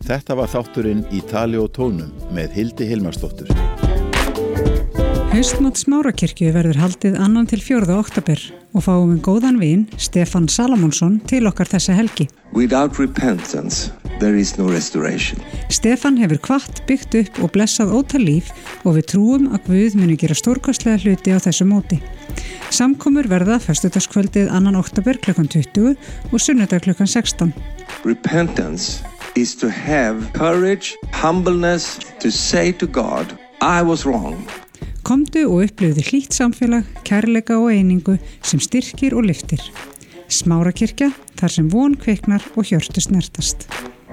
Þetta var þátturinn í tali og tónum með Hildi Hilmarsdóttur. Haustmót Smárakirkju verður haldið 2. til 4. október og fáum við góðan vin, Stefán Salomonsson, til okkar þessa helgi. Without repentance, there is no restoration. Stefán hefur hvatt, byggt upp og blessað ótal líf og við trúum að Guð muni gera stórkostlega hluti á þessu móti. Samkomur verða föstudagskvöldið 2. október kl. 20 og sunnudag kl. 16. Repentance is to have courage, humbleness to say to God, I was wrong. Komdu og upplifðu hlýtt samfélag, kærleika og einingu sem styrkir og lyftir. Smárakirkja, þar sem von kviknar og hjörtu snertast.